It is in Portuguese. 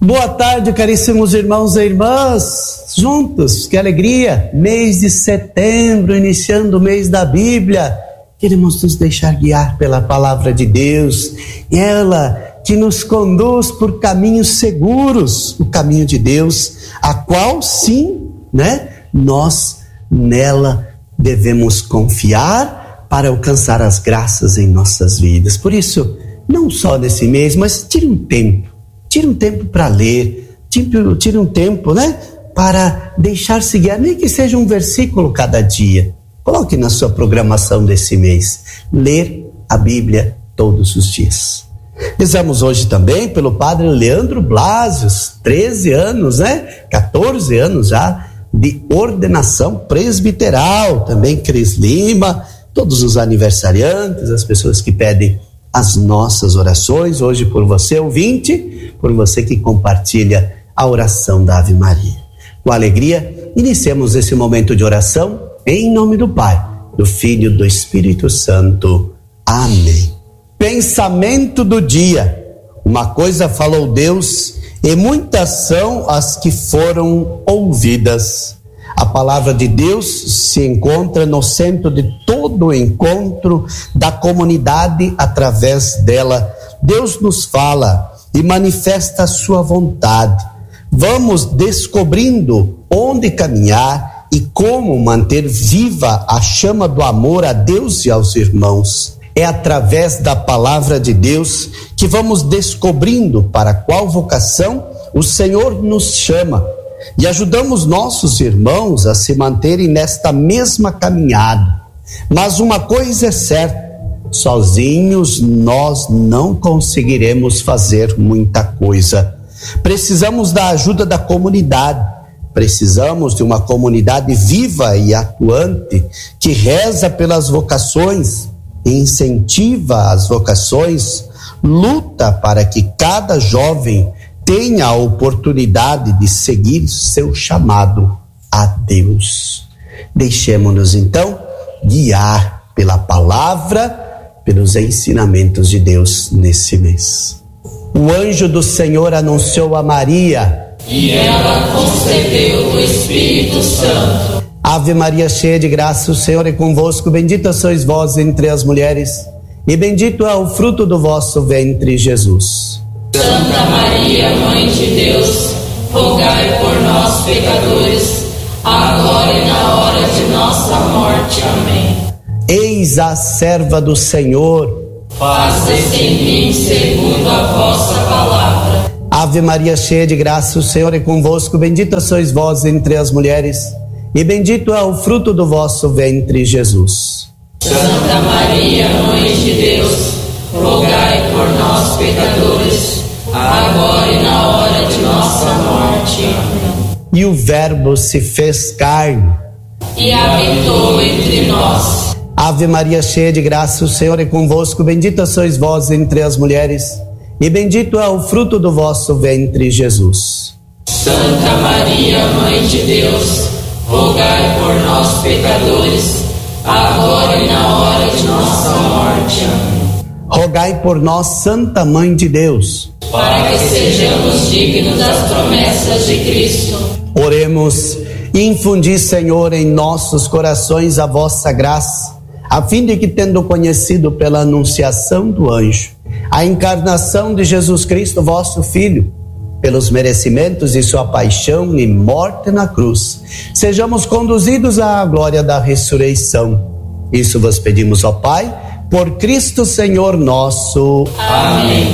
Boa tarde, caríssimos irmãos e irmãs, juntos, que alegria, mês de setembro, iniciando o mês da Bíblia, queremos nos deixar guiar pela palavra de Deus, ela que nos conduz por caminhos seguros, o caminho de Deus, a qual sim, nós nela devemos confiar para alcançar as graças em nossas vidas. Por isso, não só nesse mês, mas tire um tempo para ler, tire um tempo, para deixar-se guiar, nem que seja um versículo cada dia. Coloque na sua programação desse mês, ler a Bíblia todos os dias. Rezamos hoje também pelo padre Leandro Blasius, 13 anos, 14 anos já de ordenação presbiteral, também Cris Lima, todos os aniversariantes, as pessoas que pedem as nossas orações, hoje por você ouvinte, por você que compartilha a oração da Ave Maria. Com alegria, iniciemos esse momento de oração em nome do Pai, do Filho e do Espírito Santo. Amém. Pensamento do dia. Uma coisa falou Deus, e muitas são as que foram ouvidas. A palavra de Deus se encontra no centro de todo o encontro da comunidade. Através dela, Deus nos fala e manifesta a sua vontade. Vamos descobrindo onde caminhar e como manter viva a chama do amor a Deus e aos irmãos. É através da palavra de Deus que vamos descobrindo para qual vocação o Senhor nos chama. E ajudamos nossos irmãos a se manterem nesta mesma caminhada. Mas uma coisa é certa, sozinhos nós não conseguiremos fazer muita coisa. Precisamos da ajuda da comunidade, precisamos de uma comunidade viva e atuante, que reza pelas vocações, incentiva as vocações, luta para que cada jovem tenha a oportunidade de seguir seu chamado a Deus. Deixemos-nos então guiar pela palavra, pelos ensinamentos de Deus nesse mês. O anjo do Senhor anunciou a Maria, e ela concebeu o Espírito Santo. Ave Maria, cheia de graça, o Senhor é convosco, bendita sois vós entre as mulheres, e bendito é o fruto do vosso ventre, Jesus. Santa Maria, Mãe de Deus, rogai por nós, pecadores, agora e na hora de nossa morte. Amém. Eis a serva do Senhor, faça-se em mim segundo a vossa palavra. Ave Maria, cheia de graça, o Senhor é convosco, bendita sois vós entre as mulheres, e bendito é o fruto do vosso ventre, Jesus. Santa Maria, Mãe de Deus, rogai por nós, pecadores, agora e na hora de nossa morte. Amém. E o Verbo se fez carne e habitou entre nós. Ave Maria, cheia de graça, o Senhor é convosco, bendita sois vós entre as mulheres, e bendito é o fruto do vosso ventre, Jesus. Santa Maria, Mãe de Deus, rogai por nós, pecadores, agora e na hora de nossa morte. Amém. Rogai por nós, Santa Mãe de Deus, para que sejamos dignos das promessas de Cristo. Oremos. Infundi, Senhor, em nossos corações a vossa graça, a fim de que, tendo conhecido pela anunciação do anjo a encarnação de Jesus Cristo, vosso Filho, pelos merecimentos de sua paixão e morte na cruz, sejamos conduzidos à glória da ressurreição. Isso vos pedimos, ó Pai, por Cristo Senhor nosso. Amém.